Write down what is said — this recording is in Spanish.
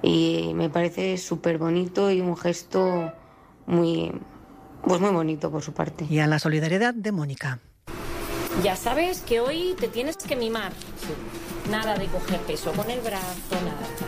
y me parece súper bonito y un gesto muy bonito por su parte. Y a la solidaridad de Mónica. Ya sabes que hoy te tienes que mimar. Nada de coger peso con el brazo, nada.